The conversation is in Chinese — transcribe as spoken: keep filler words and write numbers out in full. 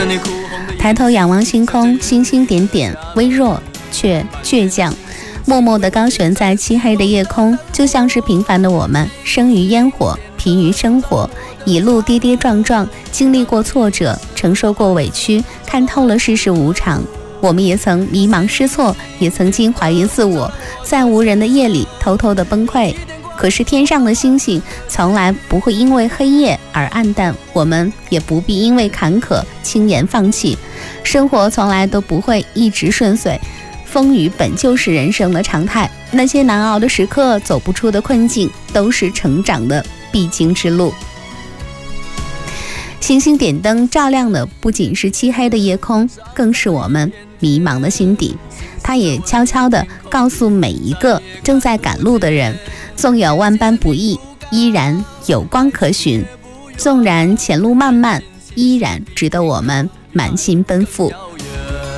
抬头仰望星空，星星点点，微弱却倔强，默默地高悬在漆黑的夜空，就像是平凡的我们，生于烟火，疲于生活，一路跌跌撞撞，经历过挫折，承受过委屈，看透了世事无常。我们也曾迷茫失措，也曾经怀疑自我，在无人的夜里偷偷的崩溃。可是天上的星星从来不会因为黑夜而暗淡，我们也不必因为坎坷轻言放弃。生活从来都不会一直顺遂，风雨本就是人生的常态，那些难熬的时刻，走不出的困境，都是成长的必经之路。星星点灯照亮的不仅是漆黑的夜空，更是我们迷茫的心底。它也悄悄地告诉每一个正在赶路的人，纵有万般不易，依然有光可寻；纵然前路漫漫，依然值得我们满心奔赴。